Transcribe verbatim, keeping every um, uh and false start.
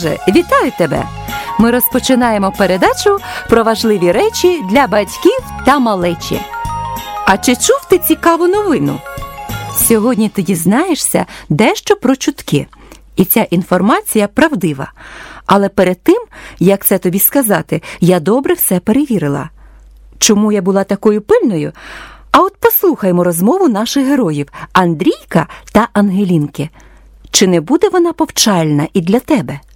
Друже, вітаю тебе! Ми розпочинаємо передачу про важливі речі для батьків та малечі. А чи чув ти цікаву новину? Сьогодні ти дізнаєшся дещо про чутки. І ця інформація правдива. Але перед тим, як це тобі сказати, я добре все перевірила. Чому я була такою пильною? А от послухаймо розмову наших героїв Андрійка та Ангелінки. Чи не буде вона повчальна і для тебе?